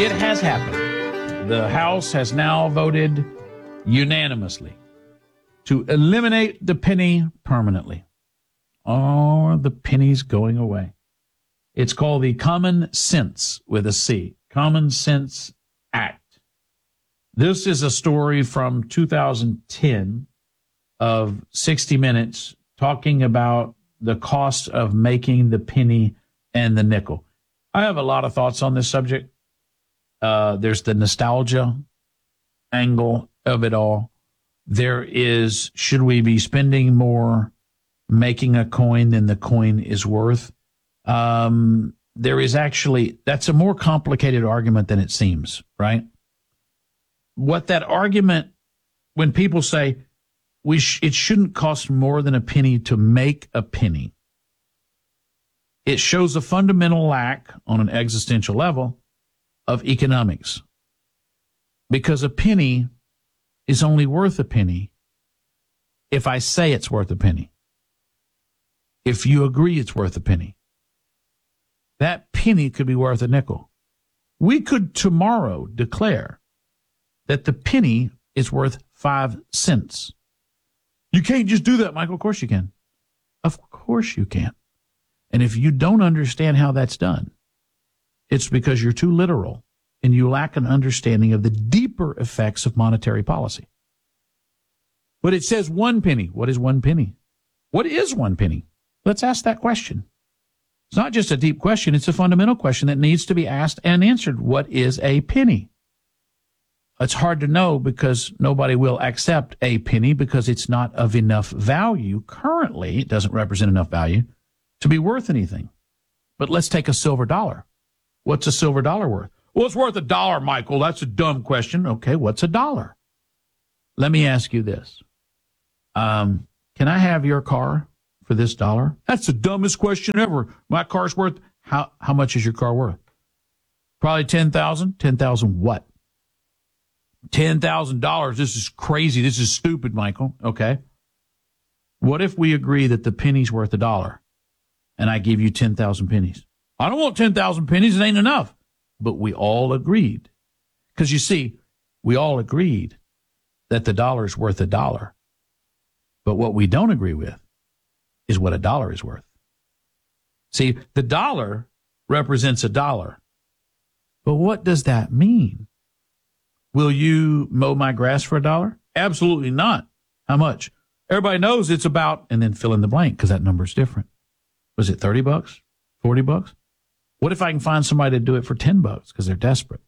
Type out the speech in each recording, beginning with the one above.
It has happened. The House has now voted unanimously to eliminate the penny permanently. Oh, the penny's going away. It's called the Common Sense with a C, Common Sense Act. This is a story from 2010 of 60 Minutes talking about the cost of making the penny and the nickel. I have a lot of thoughts on this subject. There's the nostalgia angle of it all. There is, should we be spending more making a coin than the coin is worth? There is actually, that's a more complicated argument than it seems, right? What that argument, when people say it shouldn't cost more than a penny to make a penny, it shows a fundamental lack on an existential level of economics. Because a penny is only worth a penny if I say it's worth a penny. If you agree it's worth a penny. That penny could be worth a nickel. We could tomorrow declare that the penny is worth 5 cents. You can't just do that, Michael. Of course you can. Of course you can. And if you don't understand how that's done, it's because you're too literal and you lack an understanding of the deeper effects of monetary policy. But it says 1 penny. What is 1 penny? What is 1 penny? Let's ask that question. It's not just a deep question. It's a fundamental question that needs to be asked and answered. What is a penny? It's hard to know because nobody will accept a penny because it's not of enough value. Currently, it doesn't represent enough value to be worth anything. But let's take a silver dollar. What's a silver dollar worth? Well, it's worth $1, Michael. That's a dumb question. Okay, what's $1? Let me ask you this. Can I have your car for this $1? That's the dumbest question ever. My car's worth, how much is your car worth? Probably $10,000. $10,000 what? $10,000. This is crazy. This is stupid, Michael. Okay. What if we agree that the penny's worth $1 and I give you 10,000 pennies? I don't want 10,000 pennies. It ain't enough. But we all agreed. Because you see, we all agreed that the dollar is worth $1. But what we don't agree with is what $1 is worth. See, the dollar represents $1. But what does that mean? Will you mow my grass for $1? Absolutely not. How much? Everybody knows it's about, and then fill in the blank because that number is different. Was it $30? $40? What if I can find somebody to do it for $10 because they're desperate?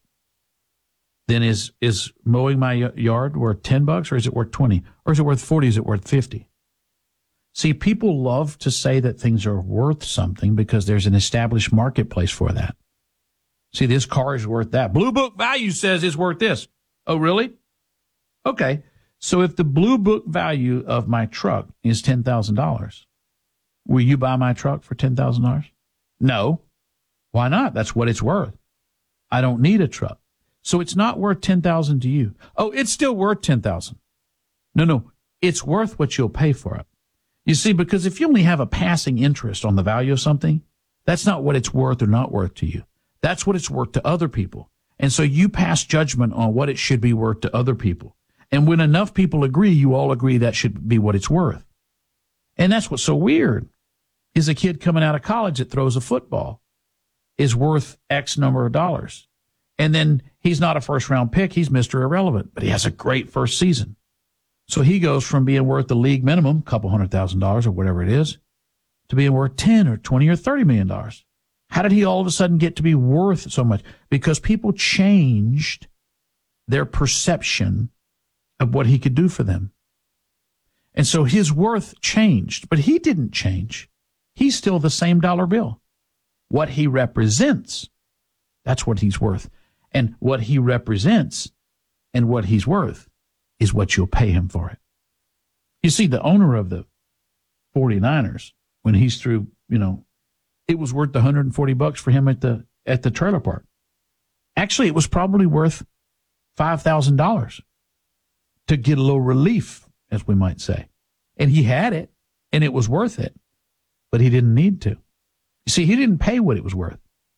Then is mowing my yard worth $10 or is it worth 20? Or is it worth 40? Is it worth 50? See, people love to say that things are worth something because there's an established marketplace for that. See, this car is worth that. Blue Book value says it's worth this. Oh, really? Okay. So if the Blue Book value of my truck is $10,000, will you buy my truck for $10,000? No. Why not? That's what it's worth. I don't need a truck. So it's not worth $10,000 to you. Oh, it's still worth $10,000. No. It's worth what you'll pay for it. You see, because if you only have a passing interest on the value of something, that's not what it's worth or not worth to you. That's what it's worth to other people. And so you pass judgment on what it should be worth to other people. And when enough people agree, you all agree that should be what it's worth. And that's what's so weird is a kid coming out of college that throws a football is worth X number of dollars. And then he's not a first-round pick. He's Mr. Irrelevant, but he has a great first season. So he goes from being worth the league minimum, a couple $100,000 or whatever it is, to being worth 10 or 20 or $30 million. How did he all of a sudden get to be worth so much? Because people changed their perception of what he could do for them. And so his worth changed, but he didn't change. He's still the same dollar bill. What he represents, that's what he's worth. And what he represents and what he's worth is what you'll pay him for it. You see, the owner of the 49ers, when he's through, it was worth $140 for him at the trailer park. Actually, it was probably worth $5,000 to get a little relief, as we might say. And he had it, and it was worth it, but he didn't need to. You see, he didn't pay what it was worth.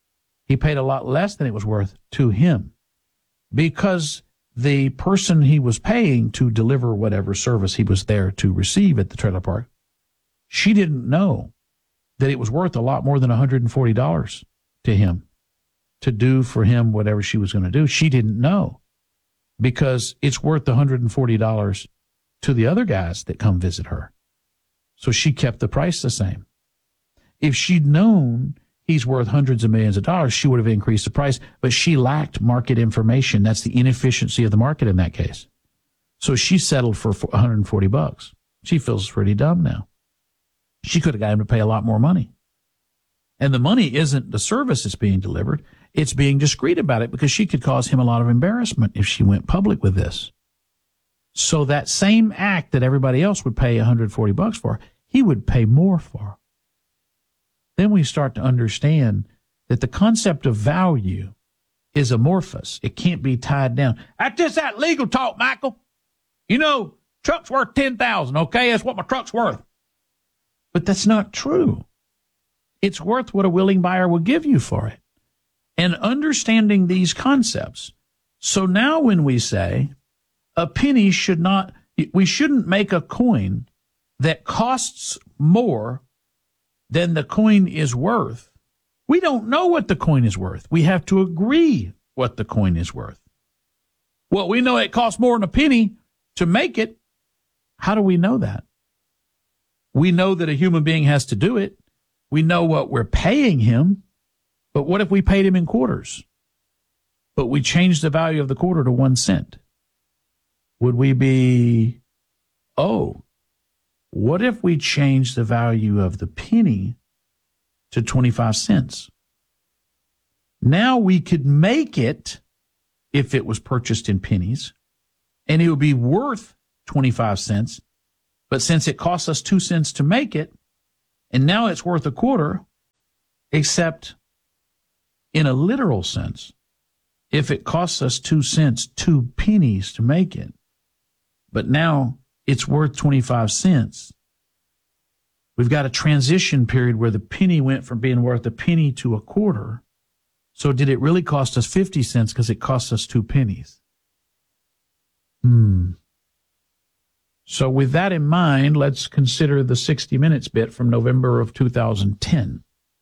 He paid a lot less than it was worth to him because the person he was paying to deliver whatever service he was there to receive at the trailer park, she didn't know that it was worth a lot more than $140 to him to do for him whatever she was going to do. She didn't know because it's worth $140 to the other guys that come visit her. So she kept the price the same. If she'd known he's worth hundreds of millions of dollars, she would have increased the price, but she lacked market information. That's the inefficiency of the market in that case. So she settled for $140. She feels pretty dumb now. She could have got him to pay a lot more money. And the money isn't the service that's being delivered. It's being discreet about it because she could cause him a lot of embarrassment if she went public with this. So that same act that everybody else would pay $140 for, he would pay more for. Then we start to understand that the concept of value is amorphous. It can't be tied down. That's just that legal talk, Michael. You know, truck's worth $10,000, okay? That's what my truck's worth. But that's not true. It's worth what a willing buyer will give you for it. And understanding these concepts. So now when we say a penny we shouldn't make a coin that costs more than the coin is worth. We don't know what the coin is worth. We have to agree what the coin is worth. Well, we know it costs more than a penny to make it. How do we know that? We know that a human being has to do it. We know what we're paying him. But what if we paid him in quarters? But we changed the value of the quarter to 1 cent. Would we be, what if we change the value of the penny to 25 cents? Now we could make it, if it was purchased in pennies, and it would be worth 25 cents. But since it costs us 2 cents to make it, and now it's worth a quarter, except in a literal sense, if it costs us 2 cents, 2 pennies to make it, but now it's worth 25 cents. We've got a transition period where the penny went from being worth a penny to a quarter. So did it really cost us 50 cents because it cost us 2 pennies? So with that in mind, let's consider the 60 Minutes bit from November of 2010.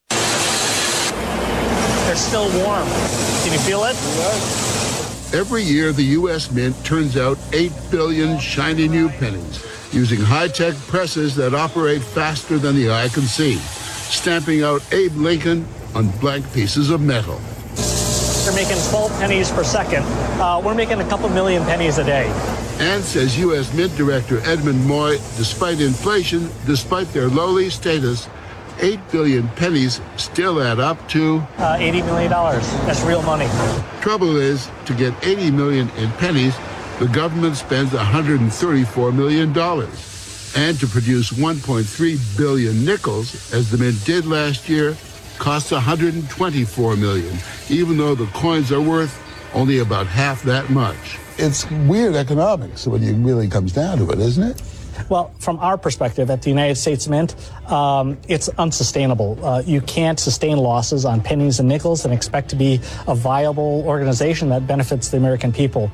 They're still warm. Can you feel it? Every year, the U.S. Mint turns out 8 billion shiny new pennies using high-tech presses that operate faster than the eye can see, stamping out Abe Lincoln on blank pieces of metal. They're making 12 pennies per second. We're making a couple million pennies a day. And, says U.S. Mint Director Edmund Moy, despite inflation, despite their lowly status, 8 billion pennies still add up to $80 million. That's real money. Trouble is, to get 80 million in pennies, the government spends $134 million. And to produce 1.3 billion nickels, as the Mint did last year, costs $124 million, even though the coins are worth only about half that much. It's weird economics when it really comes down to it, isn't it? Well, from our perspective at the United States Mint, it's unsustainable. You can't sustain losses on pennies and nickels and expect to be a viable organization that benefits the American people.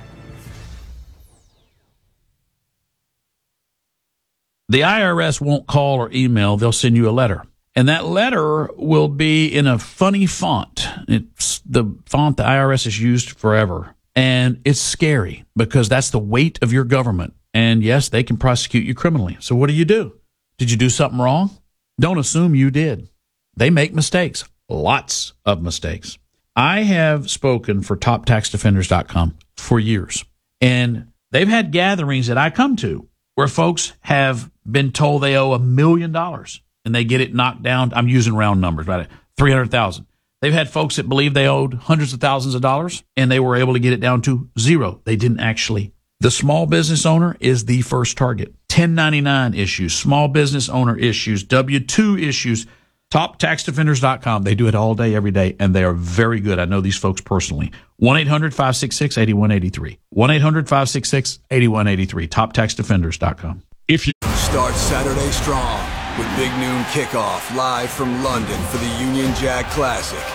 The IRS won't call or email. They'll send you a letter. And that letter will be in a funny font. It's the font the IRS has used forever. And it's scary because that's the weight of your government. And yes, they can prosecute you criminally. So what do? Did you do something wrong? Don't assume you did. They make mistakes, lots of mistakes. I have spoken for TopTaxDefenders.com for years. And they've had gatherings that I come to where folks have been told they owe $1 million and they get it knocked down. I'm using round numbers, right? 300,000. They've had folks that believe they owed hundreds of thousands of dollars and they were able to get it down to zero. They didn't actually. The small business owner is the first target. 1099 issues, small business owner issues, W-2 issues, TopTaxDefenders.com. They do it all day, every day, and they are very good. I know these folks personally. 1-800-566-8183. 1-800-566-8183. TopTaxDefenders.com. If you start Saturday strong with Big Noon Kickoff live from London for the Union Jack Classic.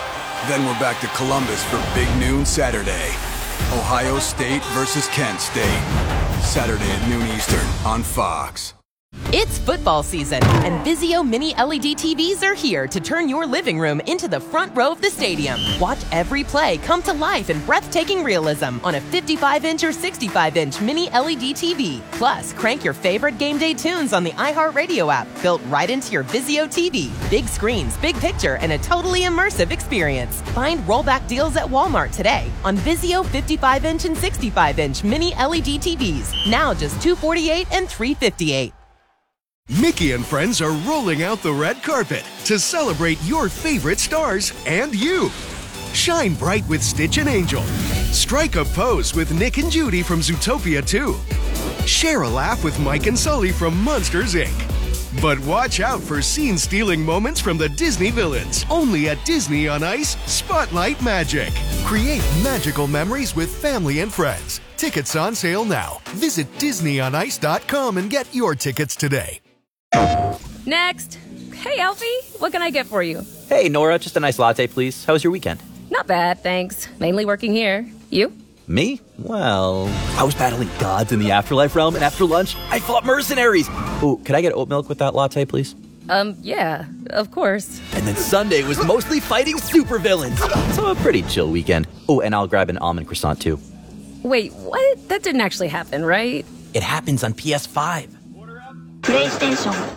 Then we're back to Columbus for Big Noon Saturday. Ohio State versus Kent State. Saturday at noon Eastern on Fox. It's football season, and Vizio Mini LED TVs are here to turn your living room into the front row of the stadium. Watch every play come to life in breathtaking realism on a 55-inch or 65-inch Mini LED TV. Plus, crank your favorite game day tunes on the iHeartRadio app, built right into your Vizio TV. Big screens, big picture, and a totally immersive experience. Find rollback deals at Walmart today on Vizio 55-inch and 65-inch Mini LED TVs. Now just $248 and $358. Mickey and friends are rolling out the red carpet to celebrate your favorite stars and you. Shine bright with Stitch and Angel. Strike a pose with Nick and Judy from Zootopia 2. Share a laugh with Mike and Sully from Monsters, Inc. But watch out for scene-stealing moments from the Disney villains. Only at Disney on Ice Spotlight Magic. Create magical memories with family and friends. Tickets on sale now. Visit DisneyOnIce.com and get your tickets today. Next. Hey, Alfie, what can I get for you? Hey, Nora, just a nice latte, please. How was your weekend? Not bad, thanks. Mainly working here. You? Me? Well, I was battling gods in the afterlife realm, and after lunch, I fought mercenaries. Ooh, could I get oat milk with that latte, please? Yeah, of course. And then Sunday was mostly fighting supervillains. So a pretty chill weekend. Oh, and I'll grab an almond croissant, too. Wait, what? That didn't actually happen, right? It happens on PS5. PlayStation.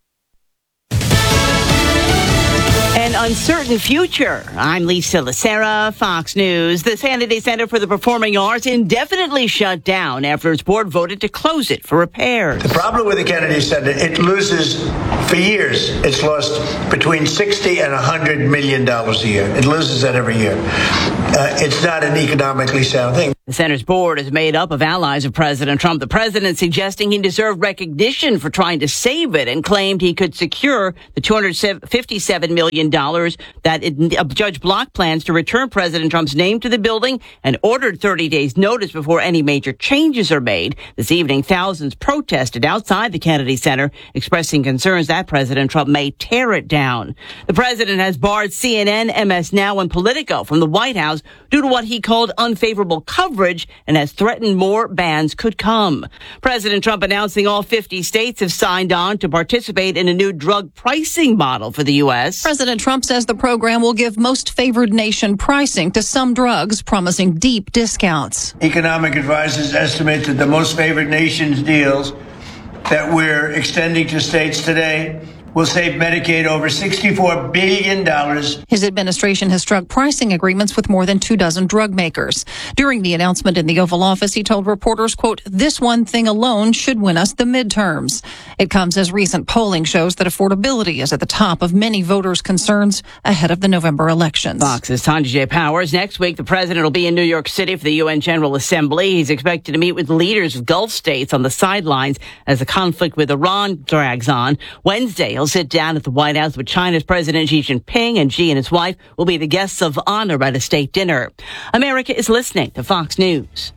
An uncertain future. I'm Lisa Lacera, Fox News. The Sanity Center for the Performing Arts indefinitely shut down after its board voted to close it for repairs. The problem with the Kennedy Center, it loses, for years, it's lost between $60 and $100 million a year. It loses that every year. It's not an economically sound thing. The center's board is made up of allies of President Trump. The president suggesting he deserved recognition for trying to save it and claimed he could secure the $257 million that Judge Block plans to return President Trump's name to the building and ordered 30 days notice before any major changes are made. This evening, thousands protested outside the Kennedy Center, expressing concerns that President Trump may tear it down. The president has barred CNN, MS Now, and Politico from the White House due to what he called unfavorable coverage and has threatened more bans could come. President Trump announcing all 50 states have signed on to participate in a new drug pricing model for the U.S. President Trump says the program will give most favored nation pricing to some drugs, promising deep discounts. Economic advisors estimate that the most favored nations deals that we're extending to states today will save Medicaid over $64 billion. His administration has struck pricing agreements with more than 24 drug makers. During the announcement in the Oval Office, he told reporters, quote, "This one thing alone should win us the midterms." It comes as recent polling shows that affordability is at the top of many voters' concerns ahead of the November elections. Fox's Sanjay J. Powers. Next week, the president will be in New York City for the UN General Assembly. He's expected to meet with leaders of Gulf states on the sidelines as the conflict with Iran drags on. Wednesday, he'll sit down at the White House with China's President Xi Jinping, and Xi and his wife will be the guests of honor at a state dinner. America is listening to Fox News.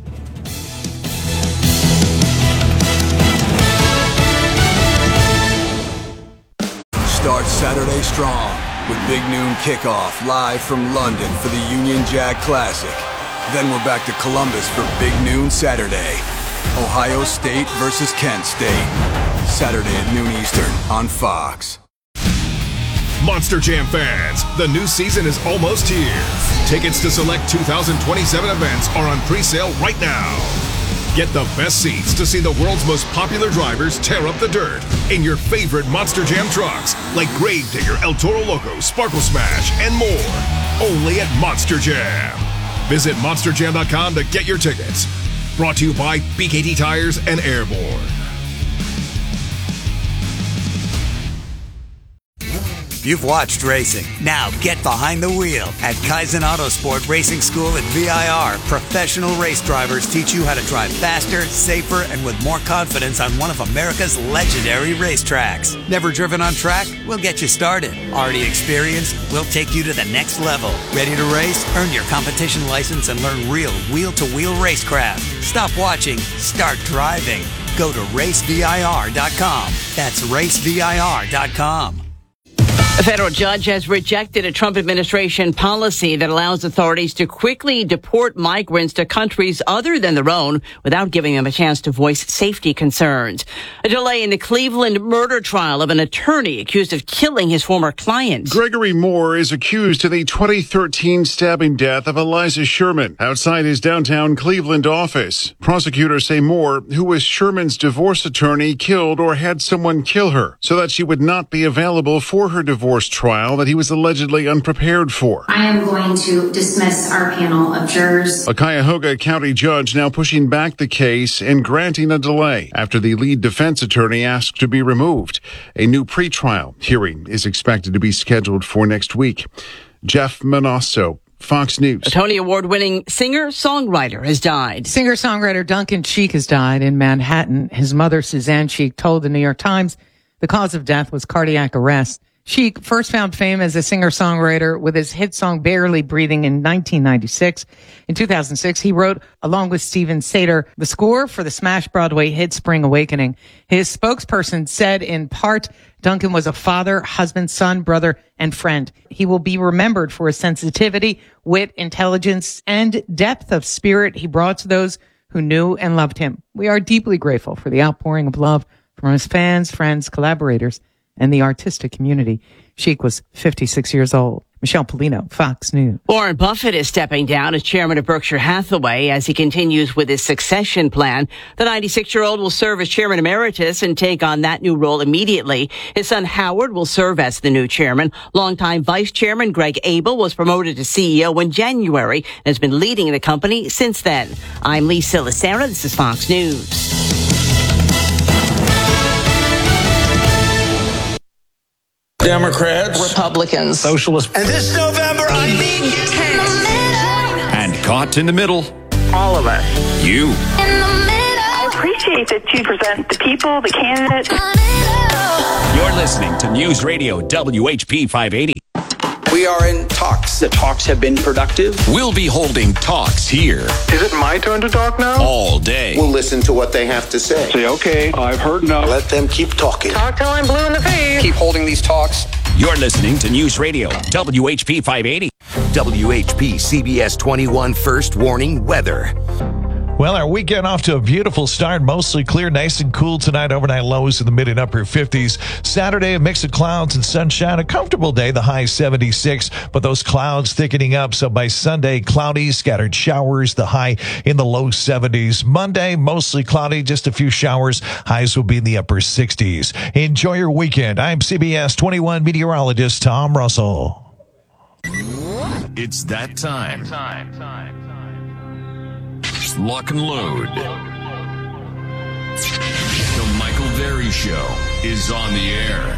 Start Saturday strong with Big Noon Kickoff live from London for the Union Jack Classic. Then we're back to Columbus for Big Noon Saturday. Ohio State versus Kent State. Saturday at noon Eastern on Fox. Monster Jam fans, the new season is almost here. Tickets to select 2027 events are on pre-sale right now. Get the best seats to see the world's most popular drivers tear up the dirt in your favorite Monster Jam trucks like Gravedigger, El Toro Loco, Sparkle Smash, and more. Only at Monster Jam. Visit monsterjam.com to get your tickets. Brought to you by BKT Tires and Airborne. You've watched racing. Now get behind the wheel at Kaizen Autosport Racing School at VIR. Professional race drivers teach you how to drive faster, safer, and with more confidence on one of America's legendary racetracks. Never driven on track? We'll get you started. Already experienced? We'll take you to the next level. Ready to race? Earn your competition license and learn real wheel-to-wheel racecraft. Stop watching. Start driving. Go to racevir.com. That's racevir.com. A federal judge has rejected a Trump administration policy that allows authorities to quickly deport migrants to countries other than their own without giving them a chance to voice safety concerns. A delay in the Cleveland murder trial of an attorney accused of killing his former client. Gregory Moore is accused of the 2013 stabbing death of Eliza Sherman outside his downtown Cleveland office. Prosecutors say Moore, who was Sherman's divorce attorney, killed or had someone kill her so that she would not be available for her divorce trial that he was allegedly unprepared for. I am going to dismiss our panel of jurors. A Cuyahoga County judge now pushing back the case and granting a delay after the lead defense attorney asked to be removed. A new pretrial hearing is expected to be scheduled for next week. Jeff Manasso, Fox News. A Tony Award-winning singer-songwriter has died. Singer-songwriter Duncan Sheik has died in Manhattan. His mother, Suzanne Sheik, told the New York Times the cause of death was cardiac arrest. Sheik first found fame as a singer-songwriter with his hit song Barely Breathing in 1996. In 2006, he wrote, along with Steven Sater, the score for the smash Broadway hit Spring Awakening. His spokesperson said, in part, Duncan was a father, husband, son, brother, and friend. He will be remembered for his sensitivity, wit, intelligence, and depth of spirit he brought to those who knew and loved him. We are deeply grateful for the outpouring of love from his fans, friends, collaborators, and the artistic community. Sheik was 56 years old. Michelle Polino, Fox News. Warren Buffett is stepping down as chairman of Berkshire Hathaway as he continues with his succession plan. The 96-year-old will serve as chairman emeritus and take on that new role immediately. His son Howard will serve as the new chairman. Longtime vice chairman Greg Abel was promoted to CEO in January and has been leading the company since then. I'm Lisa Lacera. This is Fox News. Democrats, Republicans, Socialists, and this November I need you. And caught in the middle, all of us. You. I appreciate that you present the people, the candidates. You're listening to News Radio WHP 580. We are in talks. The talks have been productive. We'll be holding talks here. Is it my turn to talk now? All day. We'll listen to what they have to say. Say, okay, I've heard enough. Let them keep talking. Talk till I'm blue in the face. Keep holding these talks. You're listening to News Radio WHP 580. WHP CBS 21 First Warning Weather. Well, our weekend off to a beautiful start. Mostly clear, nice and cool tonight. Overnight lows in the mid and upper 50s. Saturday, a mix of clouds and sunshine. A comfortable day, the high 76. But those clouds thickening up. So by Sunday, cloudy, scattered showers, the high in the low 70s. Monday, mostly cloudy, just a few showers. Highs will be in the upper 60s. Enjoy your weekend. I'm CBS 21 meteorologist Tom Russell. It's that time. Lock and load. The Michael Berry Show is on the air.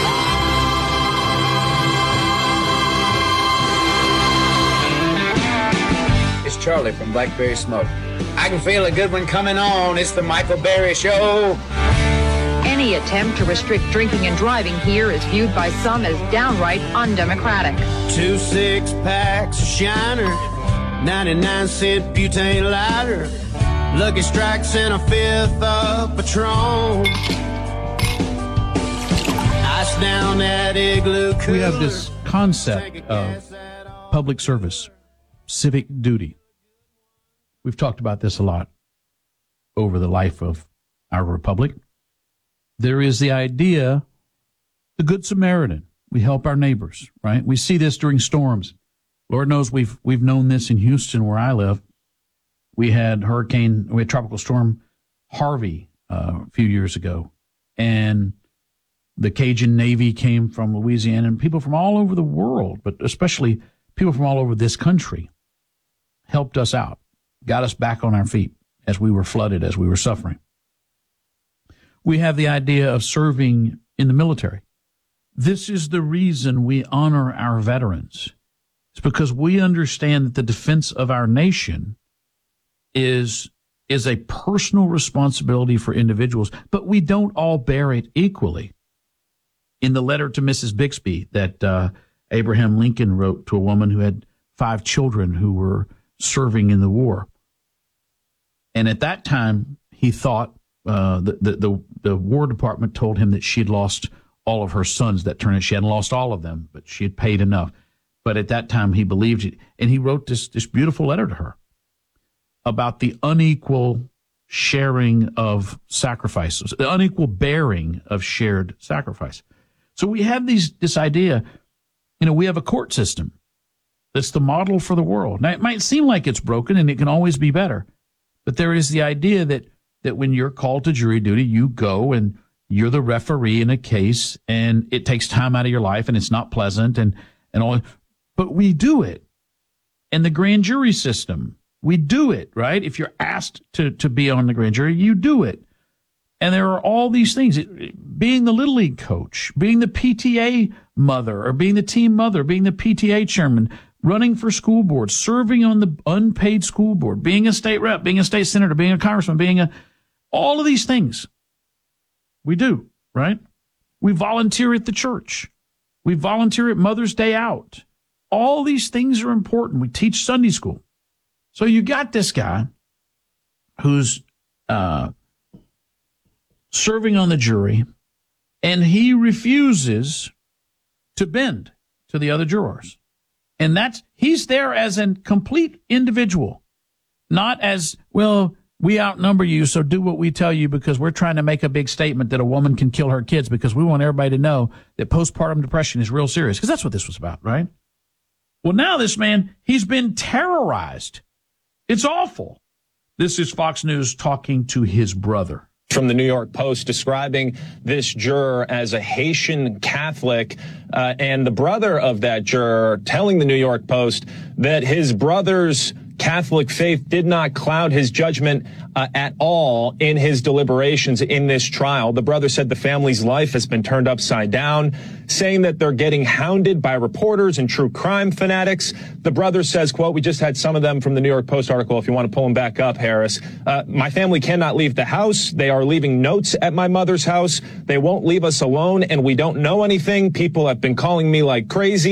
It's Charlie from Blackberry Smoke. I can feel a good one coming on. It's the Michael Berry Show. Any attempt to restrict drinking and driving here is viewed by some as downright undemocratic. 2 6-packs of Shiner, 99-cent butane lighter, Lucky Strikes and a fifth of Patron. Ice down that igloo cooler. We have this concept of public service, civic duty. We've talked about this a lot over the life of our republic. There is the idea, the Good Samaritan. We help our neighbors, right? We see this during storms. Lord knows we've known this in Houston, where I live. We had Tropical Storm Harvey a few years ago, and the Cajun Navy came from Louisiana, and people from all over the world, but especially people from all over this country, helped us out, got us back on our feet as we were flooded, as we were suffering. We have the idea of serving in the military. This is the reason we honor our veterans. It's because we understand that the defense of our nation is a personal responsibility for individuals, but we don't all bear it equally. In the letter to Mrs. Bixby that Abraham Lincoln wrote to a woman who had 5 children who were serving in the war, and at that time he thought the War Department told him that she'd lost all of her sons that turned. She hadn't lost all of them, but she had paid enough. But at that time, he believed it. And he wrote this beautiful letter to her about the unequal sharing of sacrifices, the unequal bearing of shared sacrifice. So we have this idea, we have a court system that's the model for the world. Now, it might seem like it's broken and it can always be better, but there is the idea that when you're called to jury duty, you go and you're the referee in a case, and it takes time out of your life, and it's not pleasant and all. But we do it. And the grand jury system, we do it, right? If you're asked to be on the grand jury, you do it. And there are all these things. Being the Little League coach, being the PTA mother, or being the team mother, being the PTA chairman, running for school board, serving on the unpaid school board, being a state rep, being a state senator, being a congressman, all of these things. We do, right? We volunteer at the church. We volunteer at Mother's Day out. All these things are important. We teach Sunday school. So you got this guy who's serving on the jury, and he refuses to bend to the other jurors. And he's there as a complete individual, not as, well, we outnumber you, so do what we tell you because we're trying to make a big statement that a woman can kill her kids because we want everybody to know that postpartum depression is real serious, because that's what this was about, right? Well, now this man, he's been terrorized. It's awful. This is Fox News talking to his brother. From the New York Post, describing this juror as a Haitian Catholic, and the brother of that juror telling the New York Post that his brother's Catholic faith did not cloud his judgment at all in his deliberations in this trial. The brother said the family's life has been turned upside down, saying that they're getting hounded by reporters and true crime fanatics. The brother says, quote, we just had some of them from the New York Post article, if you want to pull them back up, Harris. My family cannot leave the house. They are leaving notes at my mother's house. They won't leave us alone, and we don't know anything. People have been calling me like crazy.